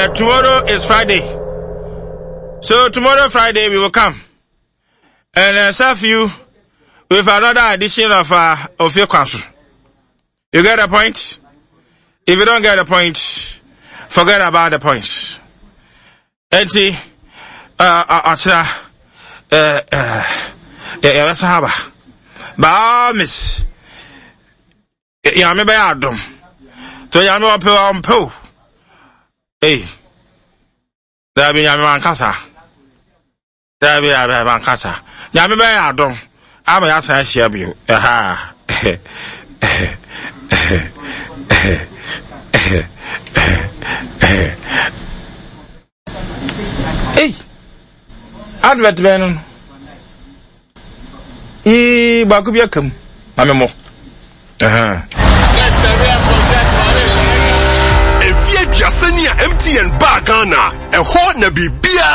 tomorrow is Friday. So tomorrow Friday we will come and serve you with another edition of your council. You get the point? If you don't get the point, forget about the points. Enti let's have ba miss ya me ba adom to ya me opo da bi ya me mankasa ya me ba adom ama ya san hia bi advert benon ba ku biakam amemo if you are senior MTN Bagana, a hot na bibia